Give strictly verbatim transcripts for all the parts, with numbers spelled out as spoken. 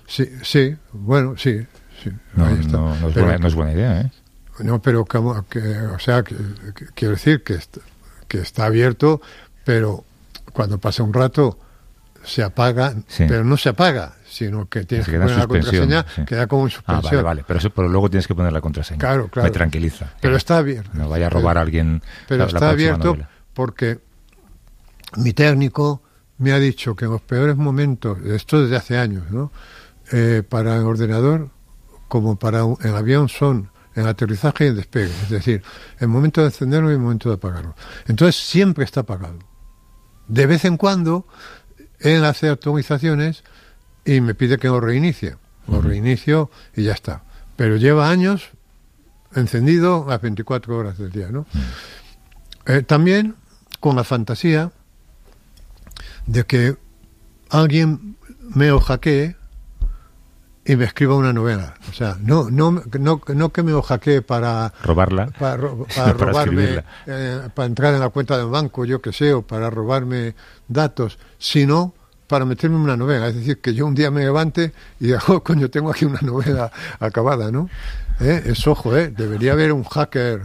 Sí, sí, bueno, sí. sí no, ahí está. No, no, es pero, buena, no es buena idea, ¿eh? No, pero como que, o sea, que, que, quiero decir que, est- que está abierto, pero cuando pasa un rato se apaga, Sí. pero no se apaga, sino que tienes Se que queda en poner la suspensión, contraseña, sí. queda como en Ah, suspensión. vale, vale, pero, eso, pero luego tienes que poner la contraseña. Claro, claro. Me tranquiliza. Pero claro. está abierto. No vaya a robar pero, a alguien Pero la, está la abierto novela. porque mi técnico me ha dicho que en los peores momentos, esto desde hace años, ¿no? Eh, para el ordenador, como para un, en avión, son en aterrizaje y en despegue. Es decir, el momento de encenderlo y el momento de apagarlo. Entonces siempre está apagado. De vez en cuando él hace actualizaciones y me pide que lo reinicie. Lo uh-huh. reinicio y ya está. Pero lleva años encendido las veinticuatro horas del día, ¿no? Uh-huh. Eh, también con la fantasía de que alguien me lo hackee y me escriba una novela. O sea, no no no, no que me lo hackee para robarla, para, ro- para para robarme, eh, para entrar en la cuenta del banco, yo que sé, o para robarme datos, sino para meterme en una novela. Es decir, que yo un día me levante y diga, oh, coño, tengo aquí una novela acabada, ¿no? ¿Eh? Es ojo, ¿eh? Debería haber un hacker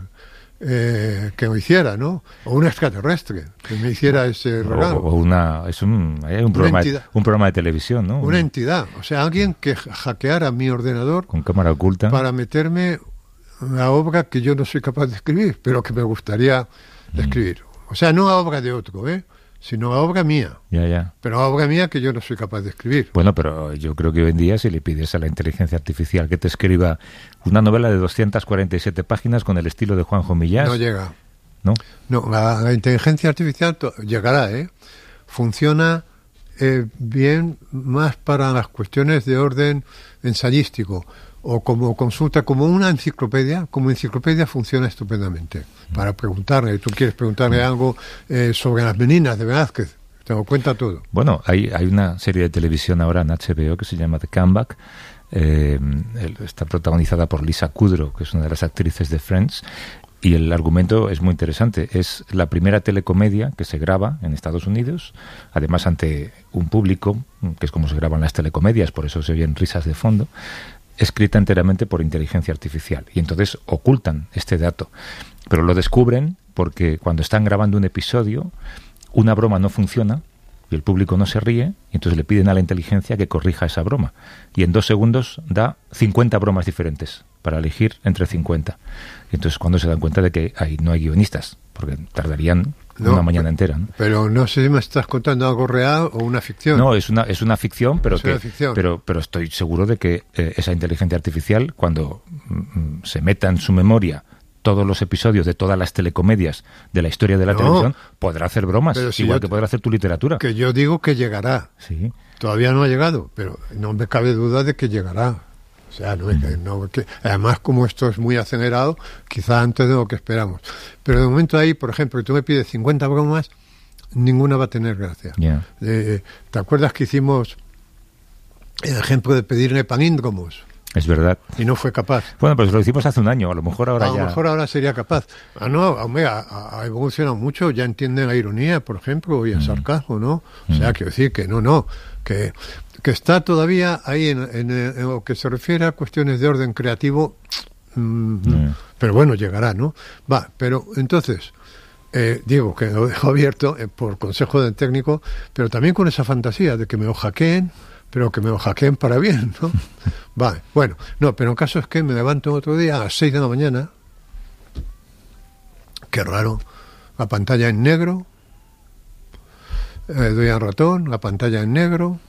Eh, que lo hiciera, ¿no? O un extraterrestre que me hiciera ese regalo. O, o una, es un, hay un programa, de, un programa de televisión, ¿no? Una entidad, o sea, alguien que hackeara mi ordenador con cámara oculta para meterme la obra que yo no soy capaz de escribir, pero que me gustaría mm. escribir. O sea, no la obra de otro, ¿eh? Sino la obra mía. Ya, ya. Pero la obra mía que yo no soy capaz de escribir. Bueno, pero yo creo que hoy en día si le pides a la inteligencia artificial que te escriba una novela de doscientas cuarenta y siete páginas con el estilo de Juanjo Millás... No llega. ¿No? No, la, la inteligencia artificial to- llegará, ¿eh? Funciona eh, bien más para las cuestiones de orden ensayístico o como consulta, como una enciclopedia, como enciclopedia funciona estupendamente. Para preguntarle, tú quieres preguntarle algo eh, sobre las meninas de Velázquez, te lo cuenta todo. Bueno, hay, hay una serie de televisión ahora en H B O que se llama The Comeback, eh, está protagonizada por Lisa Kudrow, que es una de las actrices de Friends, y el argumento es muy interesante. Es la primera telecomedia que se graba en Estados Unidos, además ante un público, que es como se graban las telecomedias, por eso se oyen risas de fondo, escrita enteramente por inteligencia artificial. Y entonces ocultan este dato. Pero lo descubren porque cuando están grabando un episodio, una broma no funciona y el público no se ríe, y entonces le piden a la inteligencia que corrija esa broma. Y en dos segundos da cincuenta bromas diferentes para elegir entre cincuenta. Y entonces cuando se dan cuenta de que ahí no hay guionistas, porque tardarían no, una mañana entera, ¿no? Pero no sé si me estás contando algo real o una ficción. No, es una es una ficción, pero es que una ficción. pero pero estoy seguro de que eh, esa inteligencia artificial, cuando mm, se meta en su memoria todos los episodios de todas las telecomedias de la historia de la no, televisión, podrá hacer bromas, si igual que podrá hacer tu literatura. Que yo digo que llegará. Sí. Todavía no ha llegado, pero no me cabe duda de que llegará. O sea, no, mm. no, que, además, como esto es muy acelerado, quizá antes de lo que esperamos. Pero de momento ahí, por ejemplo, tú me pides cincuenta bromas, ninguna va a tener gracia. Yeah. Eh, ¿Te acuerdas que hicimos el ejemplo de pedirle palíndromos? Es verdad. Y no fue capaz. Bueno, pues lo hicimos hace un año, a lo mejor ahora a ya... A lo mejor ahora sería capaz. Ah, no, hombre, ha, ha evolucionado mucho, ya entienden la ironía, por ejemplo, y el mm. sarcasmo, ¿no? O sea, mm. quiero decir que no, no, que, que está todavía ahí en, en, en lo que se refiere a cuestiones de orden creativo, mmm, mm. pero bueno, llegará, ¿no? Va, pero entonces... Eh, digo que lo dejo abierto eh, por consejo del técnico, pero también con esa fantasía de que me lo hackeen, pero que me lo hackeen para bien, ¿no? Vale, bueno, no, pero el caso es que me levanto otro día a las seis de la mañana, qué raro, la pantalla en negro, eh, doy al ratón, la pantalla en negro,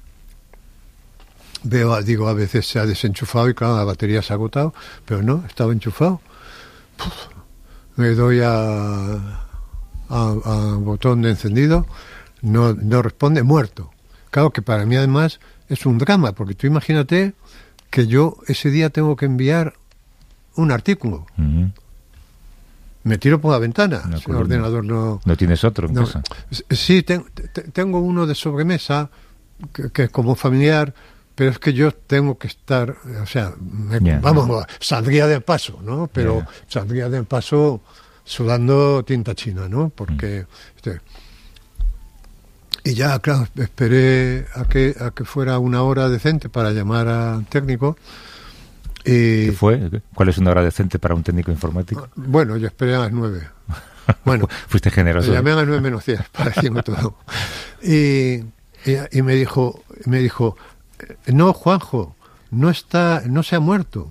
veo, digo, a veces se ha desenchufado y claro, la batería se ha agotado, pero no, estaba enchufado. Puf, me doy a, a, a botón de encendido, no, no responde, muerto. Claro que para mí además es un drama, porque tú imagínate que yo ese día tengo que enviar un artículo. Uh-huh. Me tiro por la ventana, no, si el ordenador no... ¿No tienes otro en no, casa? Sí, ten, te, tengo uno de sobremesa, que, que es como familiar, pero es que yo tengo que estar, o sea, me, yeah, vamos, yeah. saldría del paso, ¿no? Pero yeah. saldría del paso sudando tinta china, ¿no? Porque... Mm. Este, Y ya, claro, esperé a que, a que fuera una hora decente para llamar al técnico. Y, ¿Qué fue? ¿Cuál es una hora decente para un técnico informático? Bueno, yo esperé a las nueve. Bueno, fuiste generoso. Llamé a las nueve menos diez para decirme todo. Y, y, y me dijo, me dijo, no, Juanjo, no está, no se ha muerto.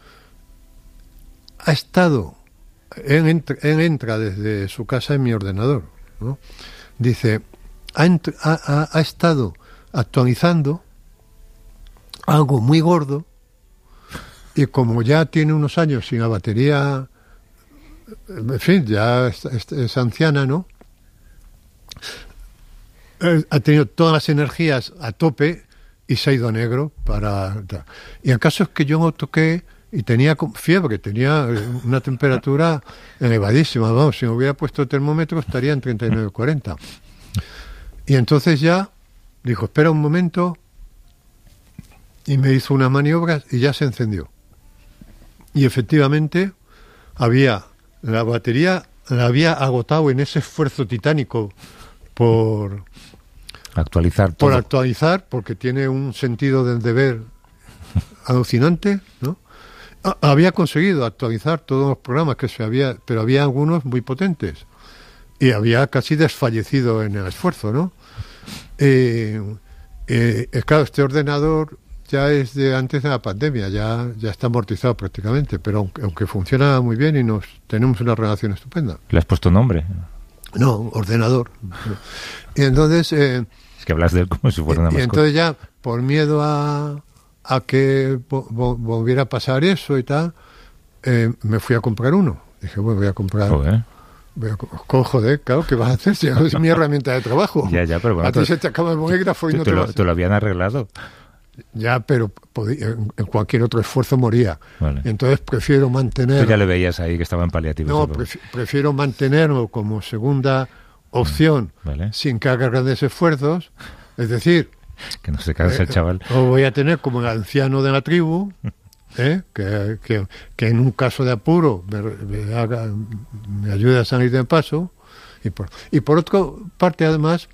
Ha estado, él entra, él entra desde su casa en mi ordenador, ¿no? Dice, ha, ha, ha estado actualizando algo muy gordo y como ya tiene unos años sin la batería, en fin, ya es, es, es anciana, ¿no? Eh, ha tenido todas las energías a tope y se ha ido a negro para... Y el caso es que yo toqué y tenía fiebre, tenía una temperatura elevadísima, vamos, si me hubiera puesto el termómetro estaría en treinta y nueve cuarenta. Y entonces ya dijo, espera un momento, y me hizo unas maniobras y ya se encendió. Y efectivamente había... La batería la había agotado en ese esfuerzo titánico por actualizar todo. Por actualizar, porque tiene un sentido del deber alucinante, ¿no? Había conseguido actualizar todos los programas que se había, pero había algunos muy potentes y había casi desfallecido en el esfuerzo, ¿no? Eh, eh, claro, este ordenador ya es de antes de la pandemia, ya, ya está amortizado prácticamente, pero aunque, aunque funciona muy bien y nos tenemos una relación estupenda. ¿Le has puesto nombre? No, ordenador. Y entonces... Eh, es que hablas de él como si fuera una mascota. Y entonces ya, por miedo a, a que vo, vo, volviera a pasar eso y tal, eh, me fui a comprar uno. Dije, bueno, voy a comprar... Joder. Voy a, co- joder, claro, ¿qué vas a hacer? Si es mi herramienta de trabajo. Ya, ya, pero bueno... A ti se te acaba el bolígrafo y no te, te lo, vas a... te lo habían arreglado. Ya, pero podía, en, en cualquier otro esfuerzo moría. Vale. Entonces prefiero mantener... Tú ya le veías ahí que estaba en paliativos. No, pref- prefiero mantenerlo como segunda opción, vale, sin que haga grandes esfuerzos. Es decir... Que no se canse eh, el chaval. O voy a tener como el anciano de la tribu, ¿eh? que, que, que en un caso de apuro me, me, haga, me ayude a salir de paso. Y por, y por otra parte, además,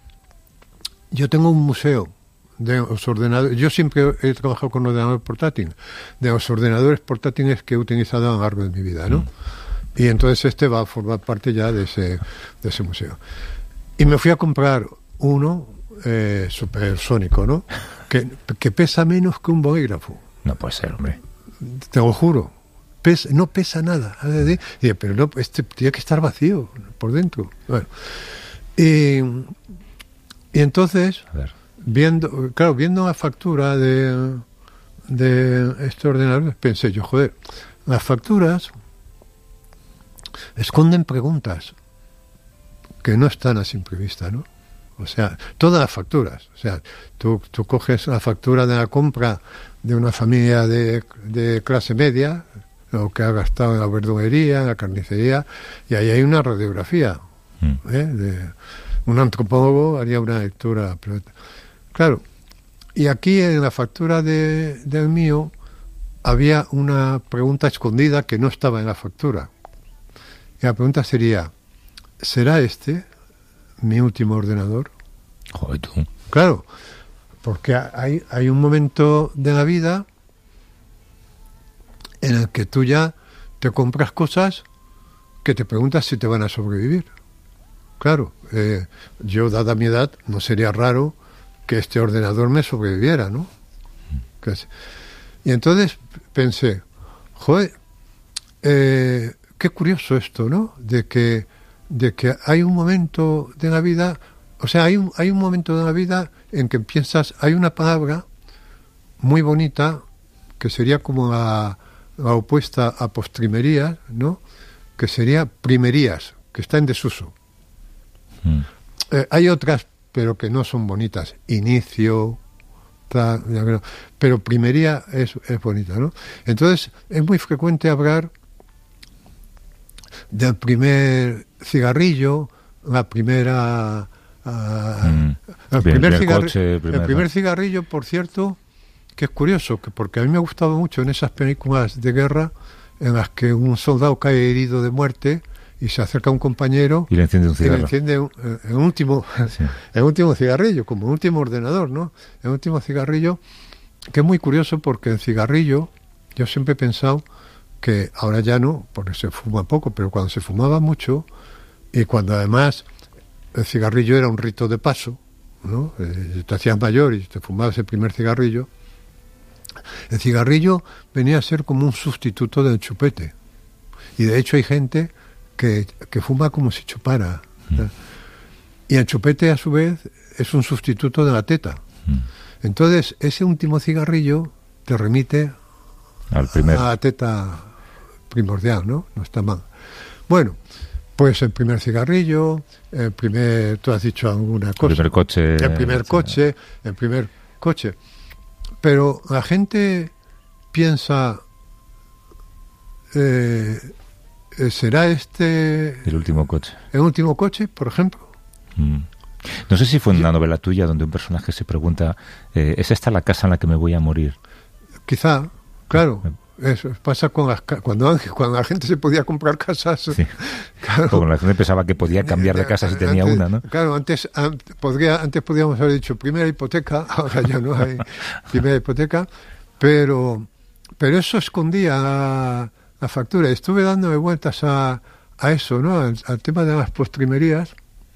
yo tengo un museo de los ordenadores. Yo siempre he trabajado con ordenadores portátiles, de los ordenadores portátiles que he utilizado a lo largo de mi vida, ¿no? Mm. Y entonces este va a formar parte ya de ese, de ese museo. Y me fui a comprar uno eh, supersónico, ¿no? Que, que pesa menos que un bolígrafo. No puede ser, hombre. Te lo juro. Pesa, no pesa nada. Y dije, pero no, este tiene que estar vacío por dentro. Bueno. Y, y entonces... A ver. Viendo, claro, viendo la factura de, de este ordenador, pensé yo, joder, las facturas esconden preguntas que no están a simple vista, ¿no? O sea, todas las facturas. O sea, tú, tú coges la factura de la compra de una familia de, de clase media, lo que ha gastado en la verdulería, en la carnicería, y ahí hay una radiografía. Mm. ¿eh? De, un antropólogo haría una lectura... Pero, claro, y aquí en la factura de, del mío había una pregunta escondida que no estaba en la factura. Y la pregunta sería, ¿será este mi último ordenador? Joder, tú. Claro, porque hay, hay un momento de la vida en el que tú ya te compras cosas que te preguntas si te van a sobrevivir. Claro, eh, yo, dada mi edad, no sería raro que este ordenador me sobreviviera, ¿no? Y entonces pensé, joder, eh, qué curioso esto, ¿no? De que, de que hay un momento de la vida, o sea, hay un, hay un momento de la vida en que piensas, hay una palabra muy bonita que sería como la, la opuesta a postrimerías, ¿no? Que sería primerías, que está en desuso. Mm. Eh, hay otras pero que no son bonitas. Inicio, tal, pero primería es, es bonita, ¿no? Entonces, es muy frecuente hablar del primer cigarrillo, la primera... Uh, mm. el, Bien, primer el, cigarri- coche, el, primer... el primer cigarrillo, por cierto, que es curioso, que porque a mí me ha gustado mucho en esas películas de guerra en las que un soldado cae herido de muerte y se acerca un compañero y le enciende un cigarro. Y le enciende un, el último, sí. el último cigarrillo, como un último ordenador, ¿no? El último cigarrillo, que es muy curioso porque el cigarrillo, yo siempre he pensado que ahora ya no, porque se fuma poco, pero cuando se fumaba mucho, y cuando además el cigarrillo era un rito de paso, ¿no? Eh, te hacías mayor y te fumabas el primer cigarrillo, el cigarrillo venía a ser como un sustituto del chupete. Y de hecho hay gente que, que fuma como si chupara. Mm. Y el chupete, a su vez, es un sustituto de la teta. Mm. Entonces, ese último cigarrillo te remite al primer. a la teta primordial, ¿no? No está mal. Bueno, pues el primer cigarrillo, el primer... Tú has dicho alguna cosa. El primer coche. El primer coche, el primer coche. Pero la gente piensa... Eh, ¿será este el último coche? ¿El último coche, por ejemplo? Mm. No sé si fue una novela tuya donde un personaje se pregunta, eh, ¿es esta la casa en la que me voy a morir? Quizá, claro. Eso pasa con las cuando cuando la gente se podía comprar casas. Sí. Claro. Como la gente pensaba que podía cambiar de casa si tenía antes, una, ¿no? Claro, antes antes, podría, antes podríamos haber dicho primera hipoteca, ahora ya no hay primera hipoteca, pero pero eso escondía la, la factura. Estuve dándole vueltas a, a eso, ¿no? Al, al tema de las postrimerías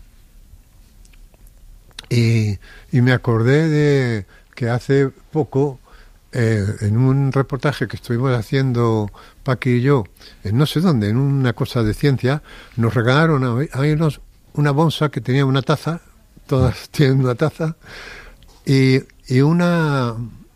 y, y me acordé de que hace poco Eh, en un reportaje que estuvimos haciendo Paqui y yo, en no sé dónde, en una cosa de ciencia, nos regalaron a, a unos, una bolsa que tenía una taza, todas tienen una taza, y, y una,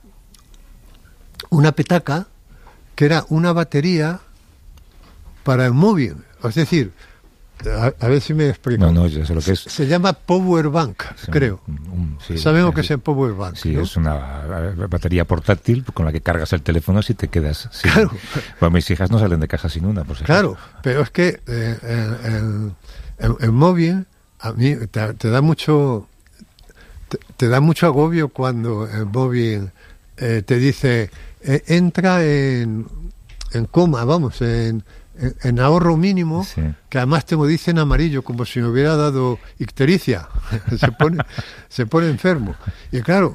una petaca que era una batería para el móvil. Es decir, a, a ver si me explico. No, no, yo sé lo que es. Se llama Power Bank, sí, creo. Un, un, sí, Sabemos que es el Power Bank. Sí, ¿no? es una batería portátil con la que cargas el teléfono si te quedas sin. Claro. Bueno, mis hijas no salen de casa sin una, por si Claro, pero es que eh, el, el, el, el móvil a mí te, te da mucho te, te da mucho agobio cuando el móvil eh, te dice eh, entra en, en coma, vamos, en En, en ahorro mínimo, sí. Que además te lo dice en amarillo, como si me hubiera dado ictericia. se pone se pone enfermo. Y claro,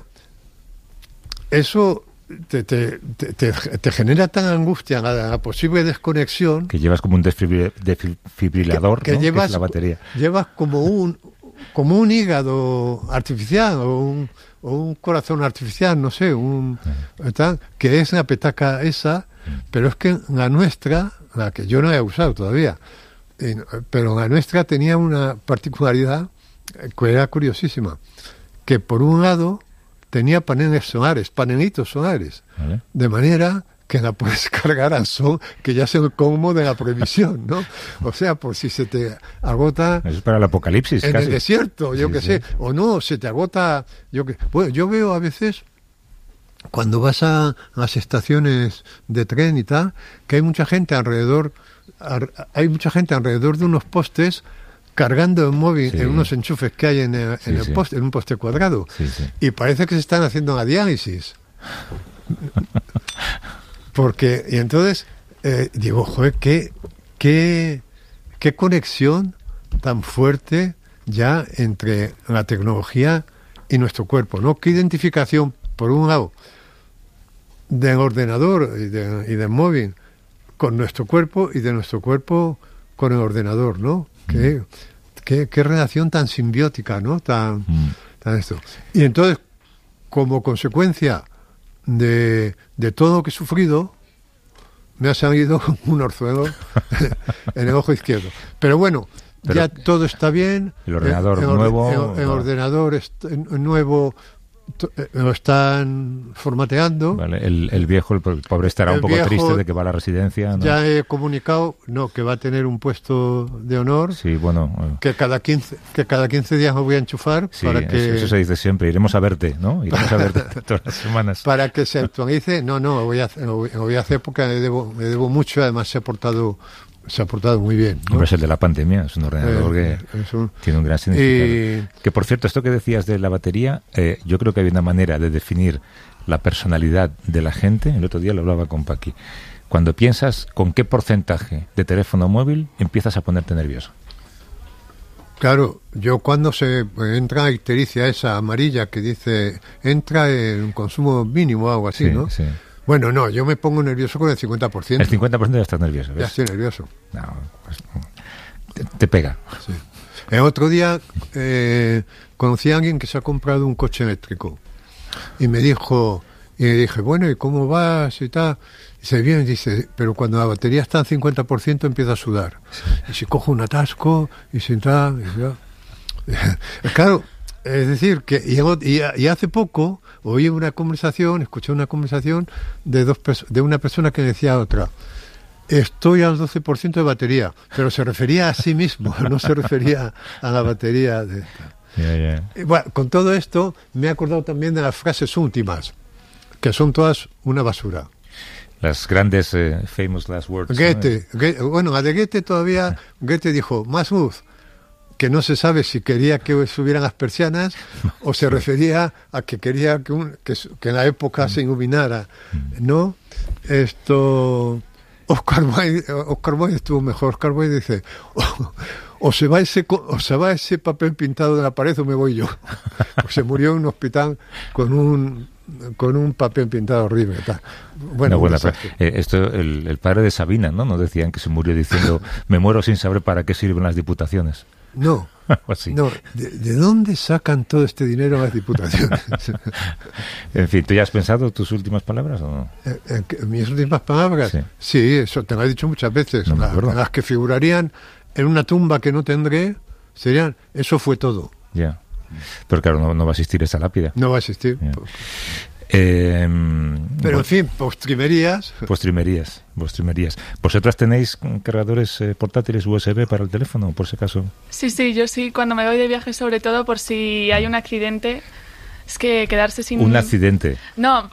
eso te, te, te, te genera tan angustia la, la posible desconexión... Que llevas como un desfibrilador, que, que, ¿no? llevas, que es la batería. Llevas como un, como un hígado artificial o un, o un corazón artificial, no sé, un sí. tal, que es la petaca esa, sí. Pero es que la nuestra... la que yo no he usado todavía, pero la nuestra tenía una particularidad que era curiosísima, que por un lado tenía paneles solares, panelitos solares, ¿vale? De manera que la puedes cargar al sol, que ya es el colmo de la previsión, ¿no? O sea, por si se te agota... Eso es para el apocalipsis, en casi. el desierto, yo sí, qué sí. sé, o no, se te agota... yo que Bueno, yo veo a veces... cuando vas a las estaciones de tren y tal, que hay mucha gente alrededor, hay mucha gente alrededor de unos postes cargando el móvil sí. en unos enchufes que hay en el, sí, en el sí. poste, en un poste cuadrado, sí, sí. Y parece que se están haciendo la diálisis. Porque, y entonces, eh, digo, joder, qué, qué, qué conexión tan fuerte ya entre la tecnología y nuestro cuerpo, ¿no? Qué identificación, por un lado, del ordenador y, de, y del móvil con nuestro cuerpo y de nuestro cuerpo con el ordenador, ¿no? Mm. Qué, qué, qué relación tan simbiótica, ¿no? Tan, mm. tan esto. Y entonces, como consecuencia de, de todo lo que he sufrido, me ha salido un orzuelo en el ojo izquierdo. Pero bueno, Pero ya todo está bien. El ordenador el, el, nuevo. El, el, el ordenador est- nuevo lo están formateando. Vale, el, el viejo, el pobre estará el un poco viejo, triste de que va a la residencia, ¿no? Ya he comunicado, no, que va a tener un puesto de honor. Sí, bueno. Eh. Que cada quince que cada quince días me voy a enchufar. Sí, para que eso, eso se dice siempre. Iremos a verte, ¿no? Iremos a verte todas las semanas. Para que se actualice. No, no, lo voy a, lo voy a hacer porque le debo, le debo mucho. Además se ha portado se ha portado muy bien, ¿no? Hombre, es el de la pandemia, es un ordenador eh, que un... tiene un gran significado. Y... Que, por cierto, esto que decías de la batería, eh, yo creo que hay una manera de definir la personalidad de la gente, el otro día lo hablaba con Paqui, cuando piensas con qué porcentaje de teléfono móvil empiezas a ponerte nervioso. Claro, yo cuando se entra a ictericia esa amarilla que dice entra en un consumo mínimo o algo así, Sí, ¿no? sí. Bueno, no, yo me pongo nervioso con el cincuenta por ciento. El cincuenta por ciento ya estás nervioso, ¿ves? Ya estoy nervioso. No, pues, te, te pega. Sí. El otro día eh, conocí a alguien que se ha comprado un coche eléctrico y me dijo, y le dije, bueno, ¿y cómo vas y tal? Y se viene y dice, pero cuando la batería está al cincuenta por ciento empieza a sudar. Sí. Y si cojo un atasco y se entra... Claro, es decir, que y, y hace poco oí una conversación, escuché una conversación de, dos de una persona que decía a otra, estoy al doce por ciento de batería, pero se refería a sí mismo, no se refería a la batería de esta. Yeah, yeah. Y bueno, con todo esto me he acordado también de las frases últimas, que son todas una basura. Las grandes eh, famous last words. Goethe, ¿no? Goethe, bueno, a de Goethe todavía, Goethe dijo, más luz, que no se sabe si quería que subieran las persianas o se refería a que quería que, un, que, que en la época se iluminara, ¿no? Esto... Oscar Wilde, Oscar Wilde estuvo mejor. Oscar Wilde dice, o, o, se va ese, o se va ese papel pintado de la pared o me voy yo. Pues se murió en un hospital con un con un papel pintado horrible. Tal. Bueno, buena, eh, esto el, el padre de Sabina, ¿no? Nos decían que se murió diciendo, me muero sin saber para qué sirven las diputaciones. No, no. ¿De, ¿De dónde sacan todo este dinero las diputaciones? En fin, ¿tú ya has pensado tus últimas palabras o no? ¿En, en, en mis últimas palabras? Sí. Sí, eso te lo he dicho muchas veces. No me acuerdo. Las, las que figurarían en una tumba que no tendré serían, eso fue todo. Ya. Pero claro, no, no va a existir esa lápida. No va a existir. Eh, Pero en fin, postrimerías. Postrimerías, postrimerías. ¿Vosotras tenéis cargadores eh, portátiles U S B para el teléfono, por si acaso? Sí, sí, yo sí, cuando me voy de viaje, sobre todo por si hay un accidente. Es que quedarse sin... Un accidente. No,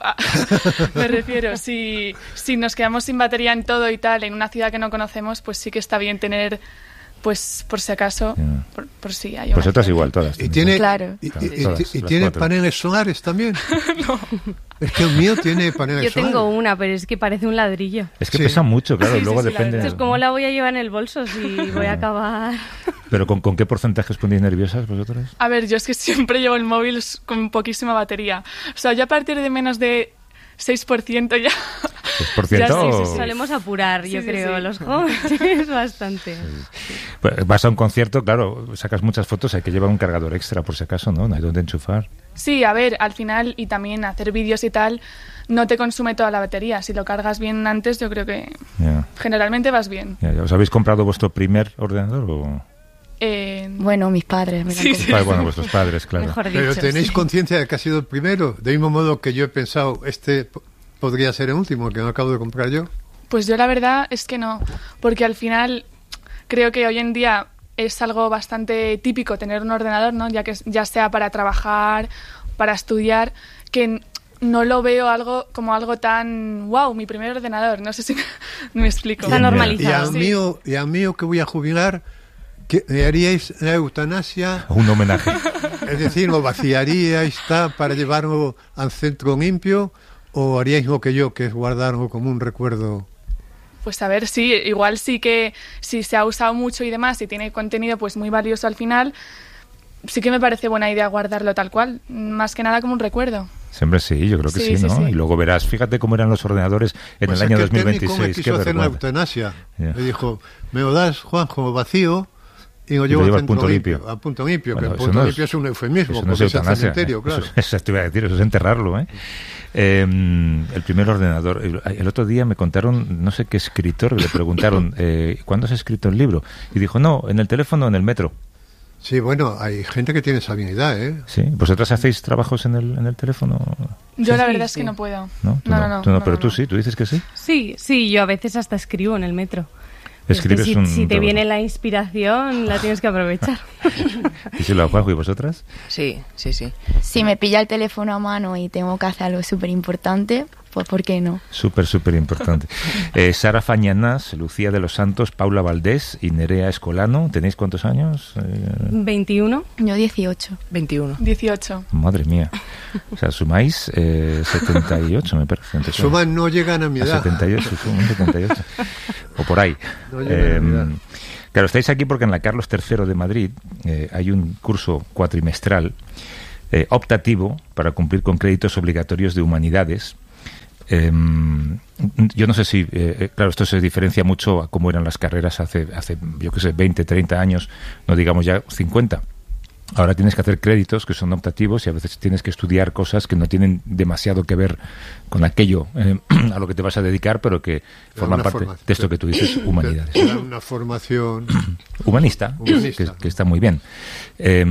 me refiero, si, si nos quedamos sin batería en todo y tal, en una ciudad que no conocemos, pues sí que está bien tener... Pues por si acaso, yeah. por, por si hay una... Vosotras igual, todas. ¿Y tiene, claro. y, claro, y, todas, y, y tiene paneles solares también? No. Es que el mío tiene paneles Yo solares. Yo tengo una, pero es que parece un ladrillo. Es que sí. pesa mucho, claro, sí, luego sí, sí, depende... Entonces, ¿cómo la voy a llevar en el bolso si voy a acabar...? ¿Pero con, con qué porcentaje os ponéis nerviosas vosotras? A ver, yo es que siempre llevo el móvil con poquísima batería. O sea, yo a partir de menos de seis por ciento ya... ¿seis por ciento? Ya, sí, sí, sí. Solemos apurar, yo sí, creo, sí, sí. los jóvenes bastante. Sí. Pues vas a un concierto, claro, sacas muchas fotos, hay que llevar un cargador extra por si acaso, ¿no? No hay donde enchufar. Sí, a ver, al final, y también hacer vídeos y tal, no te consume toda la batería. Si lo cargas bien antes, yo creo que yeah. generalmente vas bien. Yeah, ¿os habéis comprado vuestro primer ordenador o...? Eh... Bueno, mis padres. Me sí, sí. Bueno, vuestros padres, claro. Mejor dicho, Pero tenéis sí. conciencia de que ha sido el primero. De mismo modo que yo he pensado, este podría ser el último, que no acabo de comprar yo. Pues yo la verdad es que no, porque al final creo que hoy en día es algo bastante típico tener un ordenador, ¿no? Ya que ya sea para trabajar, para estudiar, que no lo veo algo como algo tan wow, mi primer ordenador. No sé si me explico. Está normalizado. Y al mío, y al mío que voy a jubilar, ¿qué, ¿le haríais la eutanasia? Un homenaje. Es decir, ¿lo vaciaríais está, para llevarlo al centro limpio o haríais lo que yo, que es guardarlo como un recuerdo? Pues a ver, sí, igual sí que si se ha usado mucho y demás y tiene contenido pues muy valioso al final, sí que me parece buena idea guardarlo tal cual, más que nada como un recuerdo. Siempre sí, yo creo que sí, sí, ¿no? Sí, sí. Y luego verás, fíjate cómo eran los ordenadores en pues el año es que dos mil veintiséis. El técnico me quiso hacer una eutanasia. Yeah. Me dijo, me lo das, Juanjo, vacío y lo llevo al punto limpio. limpio. A punto limpio, bueno, que el punto no limpio es, es un eufemismo, eso no porque es eutanasia, es el cementerio, claro. Eso, eso te iba a decir, eso es enterrarlo, ¿eh? Eh, el primer ordenador. El, el otro día me contaron, no sé qué escritor, le preguntaron, eh, ¿cuándo has escrito el libro? Y dijo, no, en el teléfono, en el metro. Sí, bueno, hay gente que tiene esa habilidad, ¿eh? Sí, ¿vosotras hacéis trabajos en el, en el teléfono? Yo sí, la verdad sí. es que no puedo. No, tú no, no, no, no, tú no, no pero no, tú no. sí, ¿tú dices que sí? Sí, sí, yo a veces hasta escribo en el metro. Escribes si, un si te trabajo. viene la inspiración, la tienes que aprovechar. ¿Y si lo Juanjo y vosotras? Sí, sí, sí. Si me pilla el teléfono a mano y tengo que hacer algo súper importante, pues ¿por qué no? Súper, súper importante. Eh, Sara Fañanás, Lucía de los Santos, Paula Valdés y Nerea Escolano. ¿Tenéis cuántos años? Eh... veintiuno. Yo dieciocho. veintiuno. dieciocho. Madre mía. O sea, sumáis eh, setenta y ocho, me parece. Entonces, Suman, no llegan a mi edad. A setenta y ocho, suman setenta y ocho. O por ahí. No llegan eh, a mi edad. Claro, estáis aquí porque en la Carlos tercero de Madrid eh, hay un curso cuatrimestral eh, optativo para cumplir con créditos obligatorios de humanidades. Eh, yo no sé si, eh, claro, esto se diferencia mucho a cómo eran las carreras hace, hace yo qué sé, veinte, treinta años, no digamos ya cincuenta. Ahora tienes que hacer créditos que son optativos y a veces tienes que estudiar cosas que no tienen demasiado que ver con aquello eh, a lo que te vas a dedicar, pero que forman parte formación. De esto que tú dices, humanidades. Era una formación humanista, humanista. Que, que está muy bien. Eh,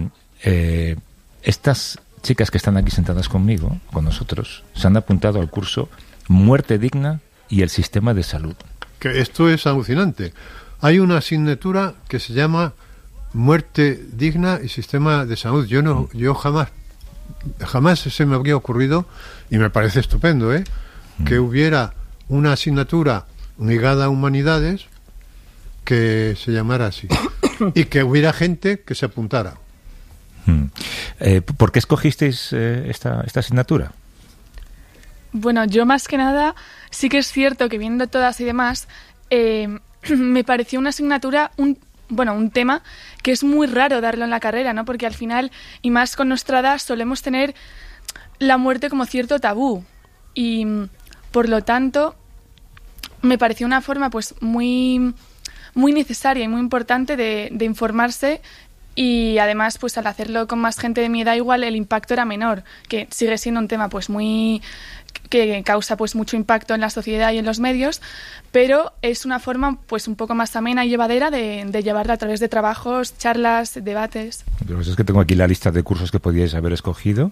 eh, estas chicas que están aquí sentadas conmigo, con nosotros, se han apuntado al curso Muerte Digna y el Sistema de Salud. Que esto es alucinante. Hay una asignatura que se llama Muerte Digna y Sistema de Salud. Yo no, yo jamás, jamás se me habría ocurrido, y me parece estupendo, ¿eh? Mm. que hubiera una asignatura ligada a humanidades que se llamara así y que hubiera gente que se apuntara. Mm. Eh, ¿Por qué escogisteis eh, esta, esta asignatura? Bueno, yo más que nada, sí que es cierto que viendo todas y demás, eh, me pareció una asignatura, un bueno, un tema que es muy raro darlo en la carrera, ¿no? Porque al final, y más con nuestra edad, solemos tener la muerte como cierto tabú. Y, por lo tanto, me pareció una forma, pues, muy, muy necesaria y muy importante de, de informarse. Y además, pues al hacerlo con más gente de mi edad, igual el impacto era menor, que sigue siendo un tema pues muy que causa pues mucho impacto en la sociedad y en los medios, pero es una forma pues un poco más amena y llevadera de, de llevarla a través de trabajos, charlas, debates. Lo que es que tengo aquí la lista de cursos que podíais haber escogido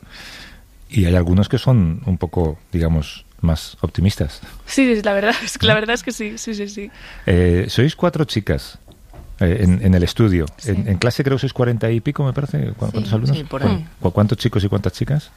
y hay algunos que son un poco, digamos, más optimistas. Sí, la verdad es que, la verdad es que sí, sí, sí, sí. Eh, sois cuatro chicas. Eh, en, en el estudio. Sí. En, en clase creo que sois cuarenta y pico, me parece. ¿Cuántos sí, alumnos? Sí, por ahí. ¿Cu- ¿Cuántos chicos y cuántas chicas?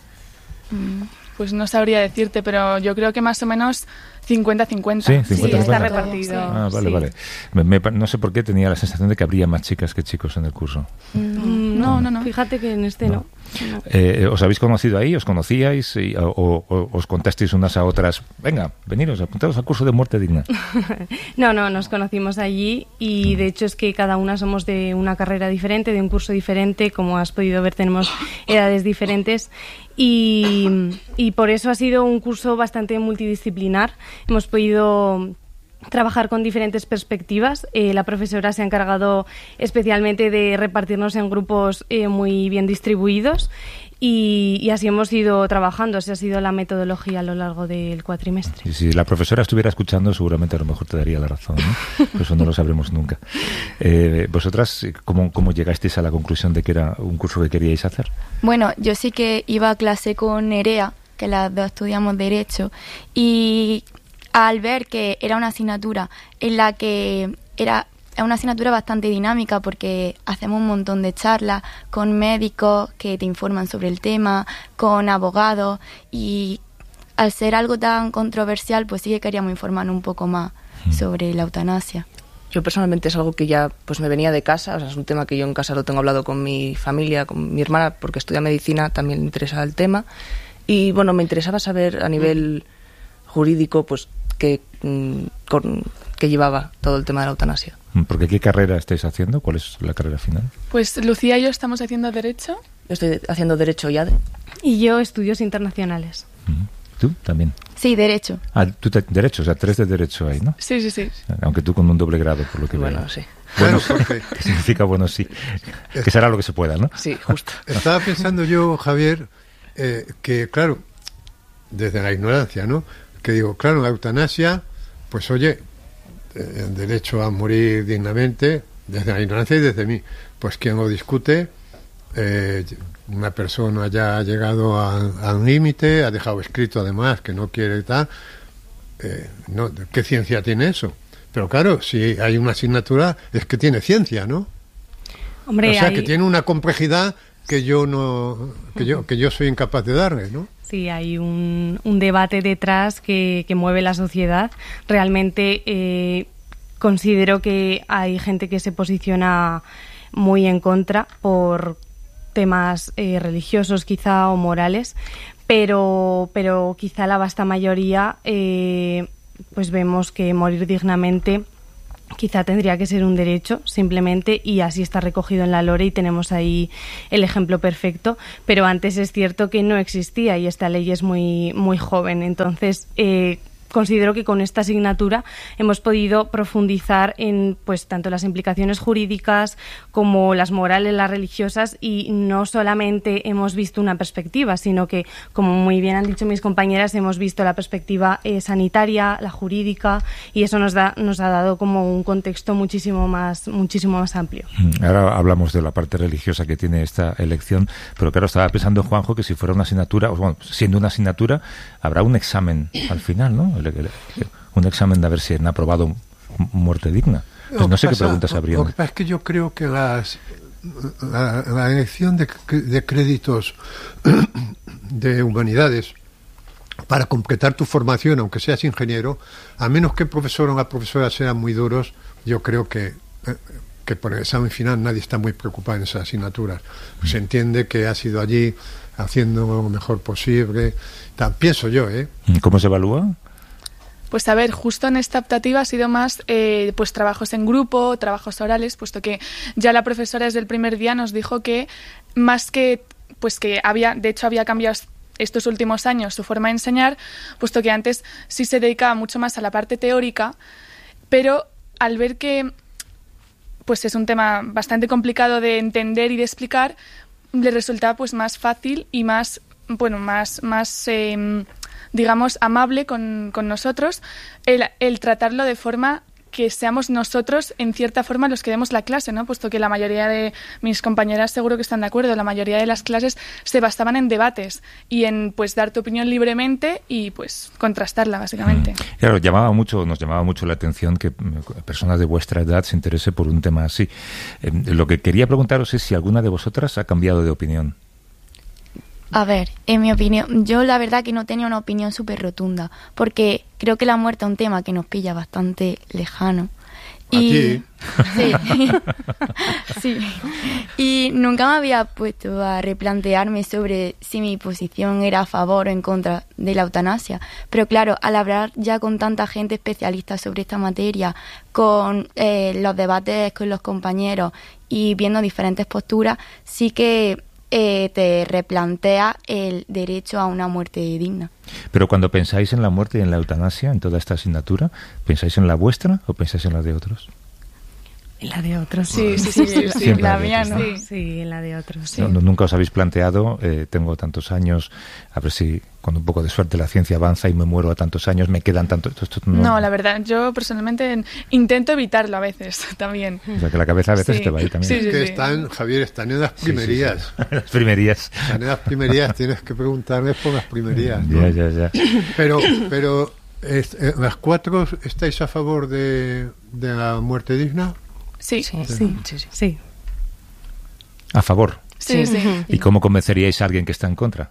Pues no sabría decirte, pero yo creo que más o menos cincuenta cincuenta. Sí, cincuenta, Sí, está cincuenta. repartido. Ah, vale, Sí. vale. Me- me pa- no sé por qué tenía la sensación de que habría más chicas que chicos en el curso. Mm, No, no, no. Fíjate que en este no. no. Eh, ¿Os habéis conocido ahí? ¿Os conocíais? Y, o, o- o os contasteis unas a otras? Venga, veniros, apuntaros al curso de Muerte Digna. No, no, nos conocimos allí y de hecho es que cada una somos de una carrera diferente, de un curso diferente, como has podido ver tenemos edades diferentes y, y por eso ha sido un curso bastante multidisciplinar. Hemos podido trabajar con diferentes perspectivas. Eh, la profesora se ha encargado especialmente de repartirnos en grupos eh, muy bien distribuidos y, y así hemos ido trabajando. Esa ha sido la metodología a lo largo del cuatrimestre. Y si la profesora estuviera escuchando, seguramente a lo mejor te daría la razón, ¿no? Pero eso no lo sabremos nunca. Eh, ¿Vosotras cómo, cómo llegasteis a la conclusión de que era un curso que queríais hacer? Bueno, yo sí que iba a clase con Nerea, que las dos estudiamos Derecho, y al ver que era una asignatura en la que era una asignatura bastante dinámica porque hacemos un montón de charlas con médicos que te informan sobre el tema, con abogados, y al ser algo tan controversial, pues sí que queríamos informarnos un poco más sobre la eutanasia. Yo personalmente es algo que ya pues me venía de casa, o sea, es un tema que yo en casa lo tengo hablado con mi familia, con mi hermana, porque estudia medicina, también le interesa el tema. Y bueno, me interesaba saber a nivel jurídico pues que, con, que llevaba todo el tema de la eutanasia. Porque ¿qué carrera estáis haciendo? ¿Cuál es la carrera final? Pues Lucía y yo estamos haciendo Derecho. Yo estoy haciendo Derecho y A D E. Y yo estudios internacionales. ¿Tú también? Sí, Derecho. Ah, tú te, Derecho, o sea, tres de Derecho ahí, ¿no? Sí, sí, sí. Aunque tú con un doble grado, por lo que Bueno, veo. sí. Bueno, Claro, porque ¿qué significa bueno sí? Que será lo que se pueda, ¿no? Sí, justo. estaba pensando yo, Javier, eh, que claro, desde la ignorancia, ¿no? Que digo, claro, la eutanasia, pues oye, eh, el derecho a morir dignamente, desde la ignorancia y desde mí, pues quien lo discute, eh, una persona ya ha llegado a, a un límite, ha dejado escrito además que no quiere tal, eh, no, ¿qué ciencia tiene eso? Pero claro, si hay una asignatura es que tiene ciencia, ¿no? Hombre, O sea, hay- que tiene una complejidad que yo no que yo que yo soy incapaz de darle, ¿no? Sí, hay un, un debate detrás que, que mueve la sociedad. Realmente eh, considero que hay gente que se posiciona muy en contra por temas eh, religiosos quizá o morales, pero, pero quizá la vasta mayoría eh, pues vemos que morir dignamente quizá tendría que ser un derecho simplemente, y así está recogido en la Lore y tenemos ahí el ejemplo perfecto, pero antes es cierto que no existía y esta ley es muy, muy joven. Entonces eh, considero que con esta asignatura hemos podido profundizar en pues tanto las implicaciones jurídicas como las morales, las religiosas, y no solamente hemos visto una perspectiva, sino que, como muy bien han dicho mis compañeras, hemos visto la perspectiva eh, sanitaria, la jurídica, y eso nos da nos ha dado como un contexto muchísimo más muchísimo más amplio. Ahora hablamos de la parte religiosa que tiene esta elección, pero claro, estaba pensando, Juanjo, que si fuera una asignatura, o bueno, siendo una asignatura, habrá un examen al final, ¿no? Un examen de ver si han aprobado muerte digna. Pues no sé qué preguntas habría. Lo que pasa es que yo creo que las, la, la elección de, de créditos de humanidades para completar tu formación, aunque seas ingeniero, a menos que el profesor o la profesora sean muy duros, yo creo que, que por el examen final nadie está muy preocupado en esas asignaturas. Se entiende que has ido allí haciendo lo mejor posible. Pienso yo, ¿eh? ¿Cómo se evalúa? Pues a ver, justo en esta optativa ha sido más eh, pues trabajos en grupo, trabajos orales, puesto que ya la profesora desde el primer día nos dijo que más que, pues que había, de hecho había cambiado estos últimos años su forma de enseñar, puesto que antes sí se dedicaba mucho más a la parte teórica, pero al ver que pues es un tema bastante complicado de entender y de explicar, le resultaba pues más fácil y más, bueno, más, más eh, digamos, amable con, con nosotros, el, el tratarlo de forma que seamos nosotros, en cierta forma, los que demos la clase, ¿no? Puesto que la mayoría de mis compañeras seguro que están de acuerdo, la mayoría de las clases se basaban en debates y en, pues, dar tu opinión libremente y, pues, contrastarla, básicamente. Mm. Claro, llamaba mucho, nos llamaba mucho la atención que personas de vuestra edad se interese por un tema así. Eh, lo que quería preguntaros es si alguna de vosotras ha cambiado de opinión. A ver, en mi opinión, yo la verdad que no tenía una opinión súper rotunda, porque creo que la muerte es un tema que nos pilla bastante lejano. Y, sí, sí. Y nunca me había puesto a replantearme sobre si mi posición era a favor o en contra de la eutanasia. Pero claro, al hablar ya con tanta gente especialista sobre esta materia, con eh, los debates con los compañeros y viendo diferentes posturas, sí que Eh, te replantea el derecho a una muerte digna. Pero cuando pensáis en la muerte y en la eutanasia, en toda esta asignatura, ¿pensáis en la vuestra o pensáis en la de otros? En la de otros. Sí, sí, sí, sí, sí, la mía no. Sí, sí, en la de otros. Sí. No, no, nunca os habéis planteado, eh, tengo tantos años, a ver si con un poco de suerte la ciencia avanza y me muero a tantos años, me quedan tantos... Esto, esto no. no, la verdad, yo personalmente intento evitarlo a veces también. O sea, que la cabeza a veces sí. te va ahí también. Sí, sí, es que sí. están, Javier, están en las primerías. Sí, sí, sí. Las primerías. Están en las primerías, tienes que preguntarles por las primerías, ¿no? Ya, ya, ya. Pero, pero es, eh, ¿las cuatro estáis a favor de, de la muerte digna? Sí. Sí, sí, sí, sí. sí. A favor. Sí, sí. sí. ¿Y cómo convenceríais a alguien que está en contra?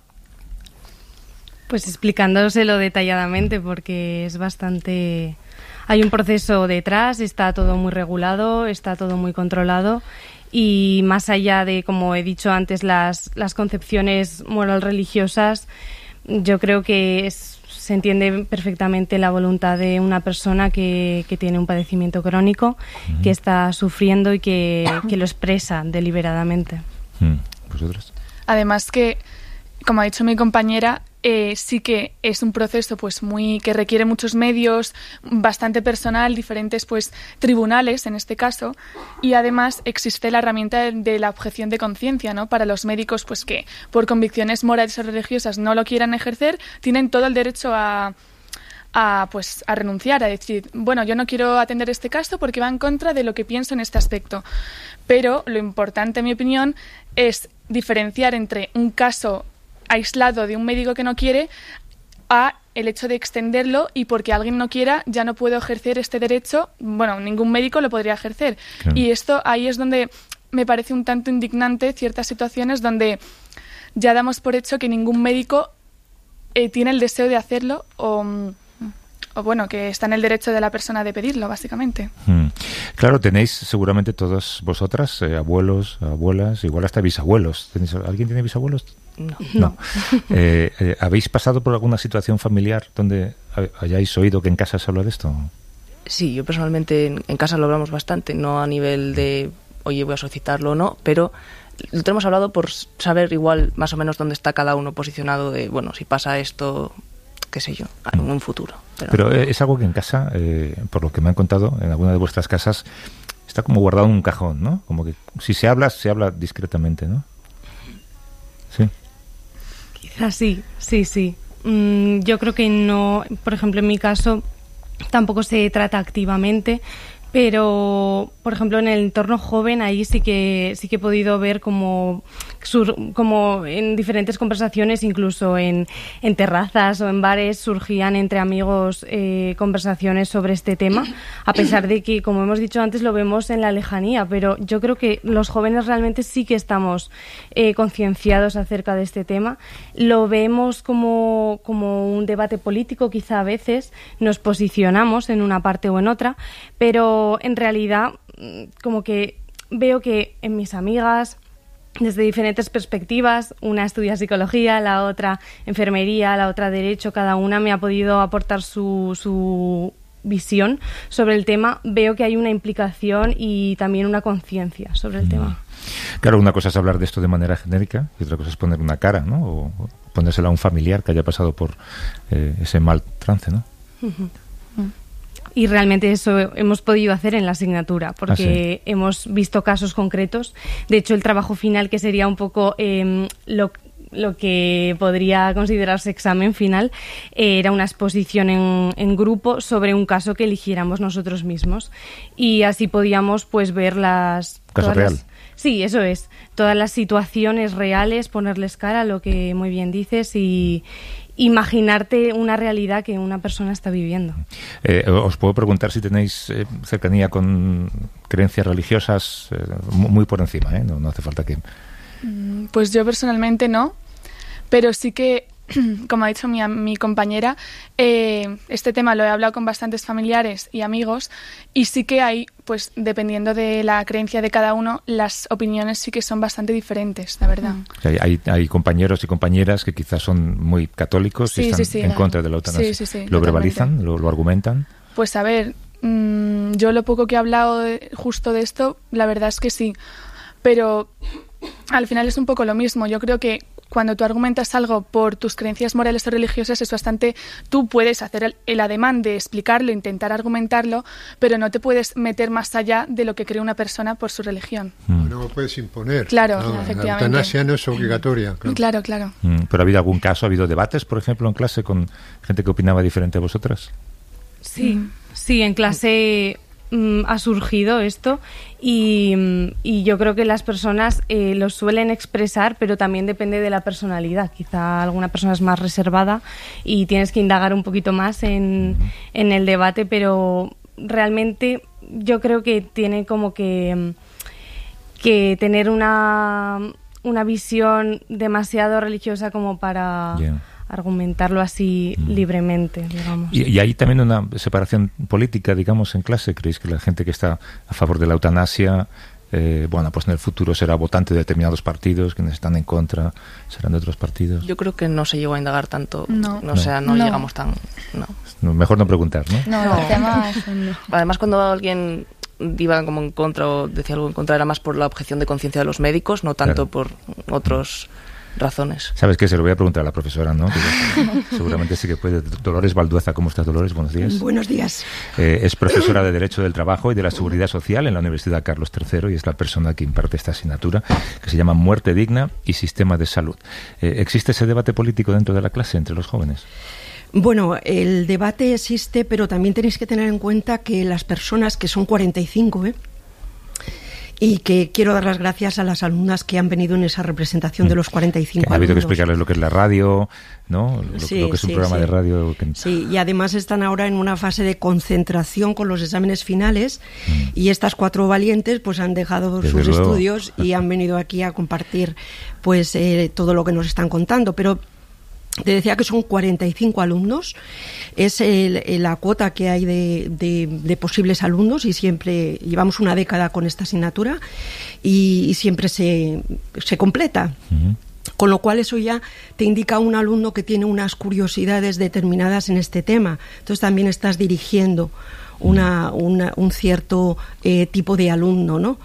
Pues explicándoselo detalladamente, porque es bastante... Hay un proceso detrás, está todo muy regulado, está todo muy controlado, y más allá de, como he dicho antes, las, las concepciones moral religiosas, yo creo que es, se entiende perfectamente la voluntad de una persona que, que tiene un padecimiento crónico, uh-huh. que está sufriendo y que, que lo expresa deliberadamente. Uh-huh. ¿Vosotros? Además que, como ha dicho mi compañera, eh, sí que es un proceso pues muy que requiere muchos medios, bastante personal, diferentes pues tribunales en este caso, y además existe la herramienta de, de la objeción de conciencia, ¿no? Para los médicos pues que por convicciones morales o religiosas no lo quieran ejercer, tienen todo el derecho a a pues a renunciar, a decir, bueno, yo no quiero atender este caso porque va en contra de lo que pienso en este aspecto. Pero lo importante, en mi opinión, es diferenciar entre un caso aislado de un médico que no quiere a el hecho de extenderlo y porque alguien no quiera ya no puedo ejercer este derecho, bueno, ningún médico lo podría ejercer. Claro. Y esto ahí es donde me parece un tanto indignante ciertas situaciones donde ya damos por hecho que ningún médico eh, tiene el deseo de hacerlo o, o, bueno, que está en el derecho de la persona de pedirlo, básicamente. Mm. Claro, tenéis seguramente todas vosotras, eh, abuelos, abuelas, igual hasta bisabuelos. ¿Tenéis, ¿Alguien tiene bisabuelos? No. no. Eh, eh, ¿Habéis pasado por alguna situación familiar donde hayáis oído que en casa se habla de esto? Sí, yo personalmente en, en casa lo hablamos bastante, no a nivel de, oye, voy a solicitarlo o no, pero lo tenemos hablado por saber igual más o menos dónde está cada uno posicionado de, bueno, si pasa esto, qué sé yo, en un futuro. Pero, pero es algo que en casa, eh, por lo que me han contado, en alguna de vuestras casas, está como guardado en un cajón, ¿no? Como que si se habla, se habla discretamente, ¿no? Sí. Quizás sí, sí, sí. Mm, yo creo que no, por ejemplo, en mi caso tampoco se trata activamente, pero por ejemplo en el entorno joven ahí sí que sí que he podido ver como sur, como en diferentes conversaciones, incluso en, en terrazas o en bares, surgían entre amigos eh, conversaciones sobre este tema, a pesar de que, como hemos dicho antes, lo vemos en la lejanía, pero yo creo que los jóvenes realmente sí que estamos eh, concienciados acerca de este tema. Lo vemos como, como un debate político, quizá a veces nos posicionamos en una parte o en otra, pero en realidad como que veo que en mis amigas, desde diferentes perspectivas, una estudia psicología, la otra enfermería, la otra derecho, cada una me ha podido aportar su, su visión sobre el tema. Veo que hay una implicación y también una conciencia sobre el mm. tema. Claro, una cosa es hablar de esto de manera genérica y otra cosa es poner una cara, ¿no? O ponérsela a un familiar que haya pasado por eh, ese mal trance, ¿no? Uh-huh. Y realmente eso hemos podido hacer en la asignatura, porque ¿Ah, sí? hemos visto casos concretos. De hecho, el trabajo final, que sería un poco eh, lo, lo que podría considerarse examen final, eh, era una exposición en, en grupo sobre un caso que eligiéramos nosotros mismos. Y así podíamos pues ver las... ¿Caso real? Las, sí, eso es. Todas las situaciones reales, ponerles cara, lo que muy bien dices, y... imaginarte una realidad que una persona está viviendo. Eh, os puedo preguntar si tenéis eh, cercanía con creencias religiosas eh, muy por encima, ¿eh? No, no hace falta que... Pues yo personalmente no, pero sí que, como ha dicho mi, mi compañera, eh, este tema lo he hablado con bastantes familiares y amigos y sí que hay, pues dependiendo de la creencia de cada uno, las opiniones sí que son bastante diferentes, la verdad. Hay, hay, hay compañeros y compañeras que quizás son muy católicos sí, y están sí, sí, en claro. contra de la eutanasia. Sí, sí, sí, ¿Lo totalmente. verbalizan? ¿Lo, lo argumentan? Pues a ver, mmm, yo lo poco que he hablado de, justo de esto, la verdad es que sí, pero al final es un poco lo mismo. Yo creo que cuando tú argumentas algo por tus creencias morales o religiosas es bastante... Tú puedes hacer el, el ademán de explicarlo, intentar argumentarlo, pero no te puedes meter más allá de lo que cree una persona por su religión. Mm. No lo puedes imponer. Claro, no, efectivamente. La eutanasia no es obligatoria. Claro, claro. claro. Mm. ¿Pero ha habido algún caso, ha habido debates, por ejemplo, en clase con gente que opinaba diferente a vosotras? Sí, sí, en clase... ha surgido esto y, y yo creo que las personas eh, lo suelen expresar, pero también depende de la personalidad. Quizá alguna persona es más reservada y tienes que indagar un poquito más en, en el debate, pero realmente yo creo que tiene como que, que tener una, una visión demasiado religiosa como para... Yeah. argumentarlo así mm. libremente, digamos. Y, y hay también una separación política, digamos, en clase. ¿Creéis que la gente que está a favor de la eutanasia, eh, bueno, pues en el futuro será votante de determinados partidos, quienes están en contra serán de otros partidos? Yo creo que no se llegó a indagar tanto, no, no, o sea, no, no llegamos tan... No. Mejor no preguntar, ¿no? No, no. Además, no. Además, cuando alguien iba como en contra o decía algo en contra, era más por la objeción de conciencia de los médicos, no tanto claro. por otros... razones. ¿Sabes qué? Se lo voy a preguntar a la profesora, ¿no? Seguramente sí que puede. Dolores Baldueza, ¿cómo estás, Dolores? Buenos días. Buenos días. Eh, es profesora de Derecho del Trabajo y de la Seguridad Social en la Universidad Carlos tercero y es la persona que imparte esta asignatura que se llama Muerte Digna y Sistema de Salud. Eh, ¿Existe ese debate político dentro de la clase entre los jóvenes? Bueno, el debate existe, pero también tenéis que tener en cuenta que las personas que son cuarenta y cinco, ¿eh? y que quiero dar las gracias a las alumnas que han venido en esa representación de los cuarenta y cinco que ha habido que alumnos. explicarles lo que es la radio, ¿no? Lo, Sí, lo que es un sí, programa sí. de radio. Que... Sí, y además están ahora en una fase de concentración con los exámenes finales mm. y estas cuatro valientes pues han dejado Desde sus luego. estudios y han venido aquí a compartir pues eh, todo lo que nos están contando, pero te decía que son cuarenta y cinco alumnos, es el, el, la cuota que hay de, de, de posibles alumnos y siempre llevamos una década con esta asignatura y, y siempre se, se completa. Uh-huh. Con lo cual eso ya te indica un alumno que tiene unas curiosidades determinadas en este tema. Entonces también estás dirigiendo una, una, un cierto eh, tipo de alumno, ¿no?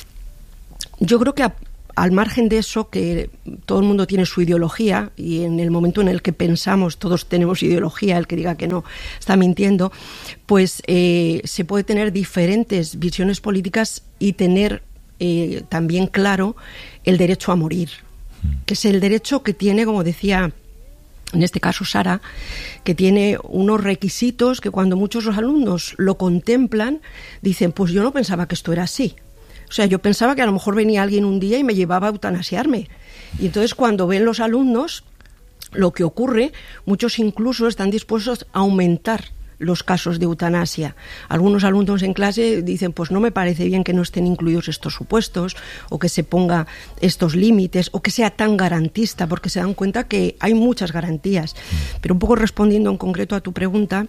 Yo creo que a, al margen de eso, que todo el mundo tiene su ideología y en el momento en el que pensamos todos tenemos ideología, el que diga que no está mintiendo, pues eh, se puede tener diferentes visiones políticas y tener eh, también claro el derecho a morir, que es el derecho que tiene, como decía en este caso Sara, que tiene unos requisitos que cuando muchos los alumnos lo contemplan, dicen, pues yo no pensaba que esto era así. O sea, yo pensaba que a lo mejor venía alguien un día y me llevaba a eutanasiarme. Y entonces cuando ven los alumnos lo que ocurre, muchos incluso están dispuestos a aumentar los casos de eutanasia. Algunos alumnos en clase dicen, pues no me parece bien que no estén incluidos estos supuestos o que se ponga estos límites o que sea tan garantista, porque se dan cuenta que hay muchas garantías. Pero un poco respondiendo en concreto a tu pregunta,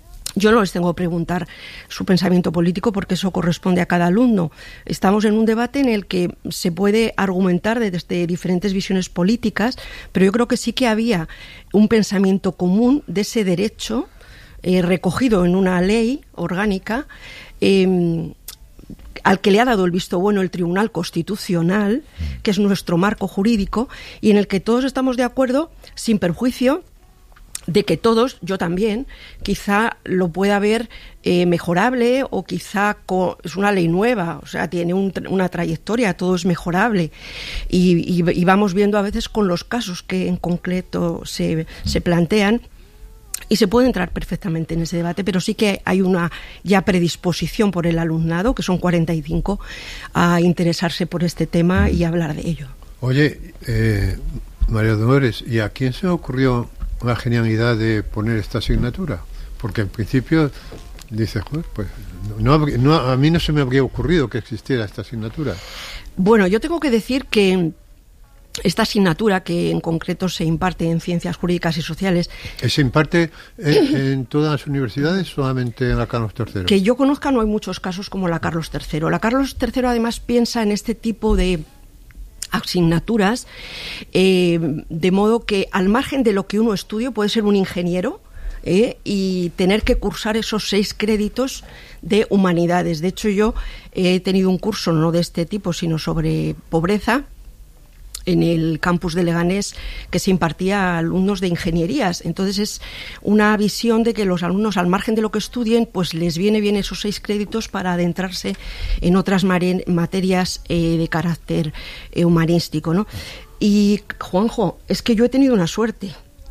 yo no les tengo que preguntar su pensamiento político porque eso corresponde a cada alumno. Estamos en un debate en el que se puede argumentar desde diferentes visiones políticas, pero yo creo que sí que había un pensamiento común de ese derecho eh, recogido en una ley orgánica eh, al que le ha dado el visto bueno el Tribunal Constitucional, que es nuestro marco jurídico, y en el que todos estamos de acuerdo sin perjuicio de que todos, yo también, quizá lo pueda ver eh, mejorable o quizá co- es una ley nueva, o sea, tiene un, una trayectoria, todo es mejorable y, y, y vamos viendo a veces con los casos que en concreto se, se plantean y se puede entrar perfectamente en ese debate, pero sí que hay una ya predisposición por el alumnado, que son cuarenta y cinco, a interesarse por este tema y hablar de ello. Oye, eh, María Dolores, ¿y a quién se le ocurrió la genialidad de poner esta asignatura? Porque en principio dices, pues no, no, a mí no se me habría ocurrido que existiera esta asignatura. Bueno, yo tengo que decir que esta asignatura, que en concreto se imparte en Ciencias Jurídicas y Sociales, ¿se imparte en, en todas las universidades, solamente en la Carlos tercero? Que yo conozca, no hay muchos casos como la Carlos tercero. La Carlos tercero además piensa en este tipo de asignaturas, eh, de modo que al margen de lo que uno estudie, puede ser un ingeniero eh, y tener que cursar esos seis créditos de humanidades. De hecho, yo he tenido un curso no de este tipo, sino sobre pobreza en el campus de Leganés, que se impartía a alumnos de ingenierías. Entonces es una visión de que los alumnos, al margen de lo que estudien, pues les viene bien esos seis créditos para adentrarse en otras materias eh, de carácter eh, humanístico, ¿no? Y, Juanjo, es que yo he tenido una suerte.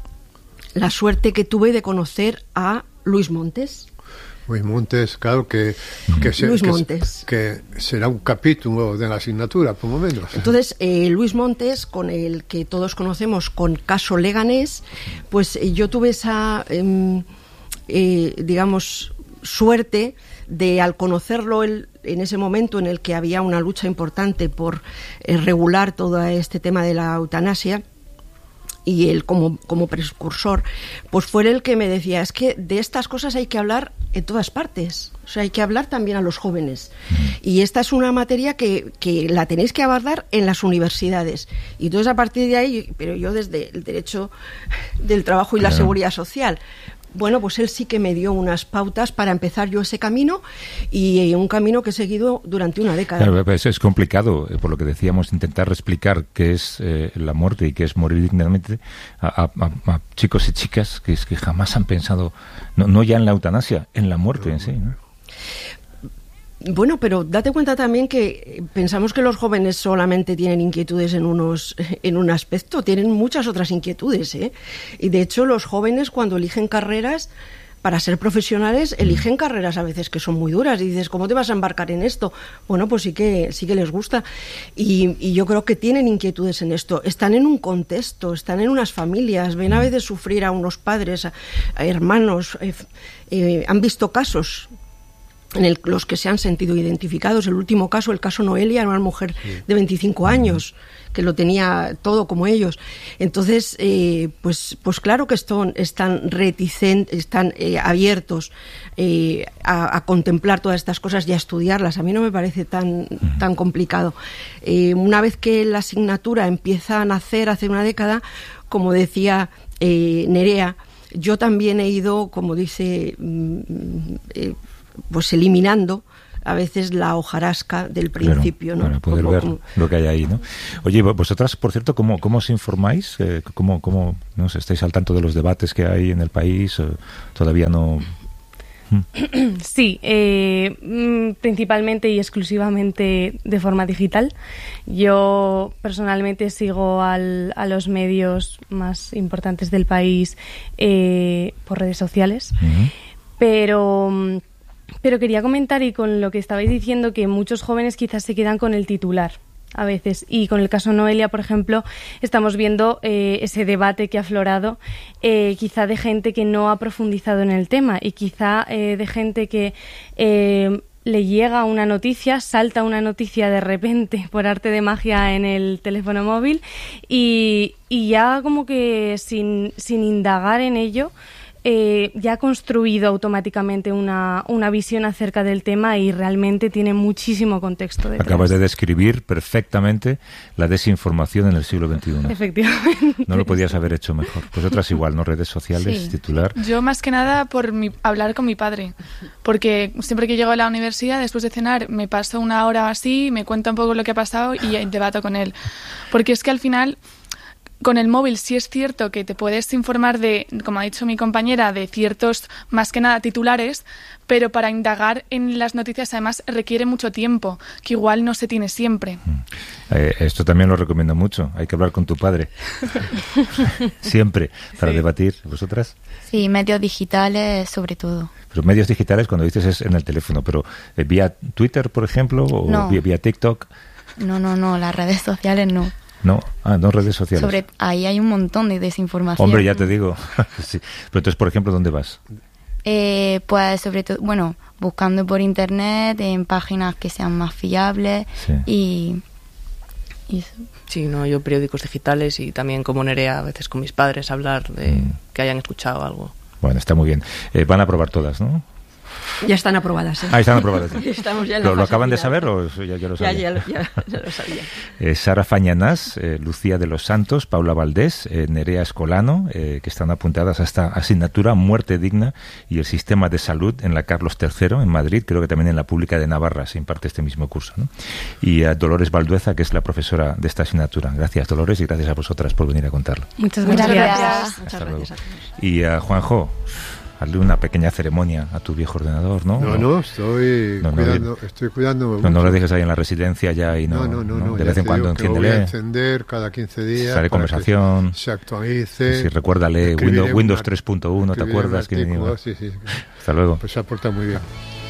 La suerte que tuve de conocer a Luis Montes. Luis Montes, claro, que, que, se, Luis que, Montes. que será un capítulo de la asignatura, por lo menos. Entonces, eh, Luis Montes, con el que todos conocemos con caso Leganés, pues eh, yo tuve esa, eh, eh, digamos, suerte de, al conocerlo él, en ese momento en el que había una lucha importante por eh, regular todo este tema de la eutanasia, y él como, como precursor, pues fue el que me decía, es que de estas cosas hay que hablar en todas partes, o sea, hay que hablar también a los jóvenes. Y esta es una materia que, que la tenéis que abordar en las universidades. Y entonces a partir de ahí, pero yo desde el derecho del trabajo y la seguridad social, bueno, pues él sí que me dio unas pautas para empezar yo ese camino y un camino que he seguido durante una década. Claro, pues es complicado, por lo que decíamos, intentar explicar qué es eh, la muerte y qué es morir dignamente a, a, a chicos y chicas que, es que jamás han pensado, no, no ya en la eutanasia, en la muerte en sí, ¿no? Bueno, pero date cuenta también que pensamos que los jóvenes solamente tienen inquietudes en unos en un aspecto, tienen muchas otras inquietudes, ¿eh? Y de hecho los jóvenes cuando eligen carreras para ser profesionales eligen carreras a veces que son muy duras y dices, ¿cómo te vas a embarcar en esto? Bueno, pues sí que sí que les gusta y, y yo creo que tienen inquietudes en esto. Están en un contexto, están en unas familias, ven a veces sufrir a unos padres, a, a hermanos, eh, eh, han visto casos en el, los que se han sentido identificados. El último caso, el caso Noelia, era una mujer de veinticinco años que lo tenía todo como ellos. Entonces, eh, pues, pues claro que están, están reticentes, están eh, abiertos eh, a, a contemplar todas estas cosas y a estudiarlas. A mí no me parece tan, tan complicado. Eh, una vez que la asignatura empieza a nacer hace una década, como decía eh, Nerea, yo también he ido, como dice, eh, pues eliminando a veces la hojarasca del principio, claro, ¿no? Para poder como, ver como... lo que hay ahí, ¿no? Oye, vosotras, por cierto, ¿cómo, cómo os informáis? Eh, ¿Cómo, cómo no sé, estáis al tanto de los debates que hay en el país? Eh, ¿Todavía no...? Sí, eh, principalmente y exclusivamente de forma digital. Yo personalmente sigo al, a los medios más importantes del país eh, por redes sociales, uh-huh. pero... Pero quería comentar, y con lo que estabais diciendo, que muchos jóvenes quizás se quedan con el titular a veces. Y con el caso Noelia, por ejemplo, estamos viendo eh, ese debate que ha aflorado, eh, quizá de gente que no ha profundizado en el tema y quizá eh, de gente que eh, le llega una noticia, salta una noticia de repente por arte de magia en el teléfono móvil y, y ya como que sin, sin indagar en ello, Eh, ya ha construido automáticamente una, una visión acerca del tema y realmente tiene muchísimo contexto detrás. Acabas de describir perfectamente la desinformación en el siglo veintiuno. Efectivamente. No lo podías haber hecho mejor. Vosotras igual, ¿no? Redes sociales, sí. Titular. Yo más que nada por mi, hablar con mi padre, porque siempre que llego a la universidad, después de cenar, me paso una hora así, me cuenta un poco lo que ha pasado y debato con él. Porque es que al final... Con el móvil sí es cierto que te puedes informar de, como ha dicho mi compañera, de ciertos, más que nada, titulares, pero para indagar en las noticias además requiere mucho tiempo, que igual no se tiene siempre. Eh, esto también lo recomiendo mucho. Hay que hablar con tu padre. Siempre, para sí. debatir. ¿Vosotras? Sí, medios digitales sobre todo. Pero medios digitales, cuando dices, es en el teléfono, pero eh, vía Twitter, por ejemplo, o no. vía, vía TikTok. No, no, no, las redes sociales no. No, ah, no redes sociales. Sobre ahí hay un montón de desinformación. Hombre, ya te digo. Sí. Pero entonces, por ejemplo, ¿dónde vas? Eh, pues sobre todo, bueno, buscando por internet, en páginas que sean más fiables sí. y, y eso. Sí, no, yo periódicos digitales y también como Nerea, a veces con mis padres, hablar de mm. que hayan escuchado algo. Bueno, está muy bien. Eh, van a probar todas, ¿no? Ya están aprobadas. ¿eh? Ah, están aprobadas. Estamos ya en ¿Lo, la ¿Lo acaban final. de saber o ya, ya lo sabían? Ya, ya, ya, ya lo sabía. eh, Sara Fañanás, eh, Lucía de los Santos, Paula Valdés, eh, Nerea Escolano, eh, que están apuntadas a esta asignatura Muerte Digna y el Sistema de Salud en la Carlos tercero en Madrid. Creo que también en la Pública de Navarra se imparte este mismo curso, ¿no? Y a Dolores Valdueza, que es la profesora de esta asignatura. Gracias, Dolores, y gracias a vosotras por venir a contarlo. Muchas gracias. Muchas gracias. Hasta luego. Y a Juanjo, hazle una pequeña ceremonia a tu viejo ordenador, ¿no? No, no, estoy no, cuidando, no, estoy cuidándome no, no lo dejes ahí en la residencia ya y no, no, no, no, no de vez en cuando enciéndele. Voy a encender cada quince días. Sale conversación. Se actualice. Sí, recuérdale Windows, Windows tres punto uno, ¿te acuerdas? Artículo, sí, sí. Hasta luego. Pues se aporta muy bien.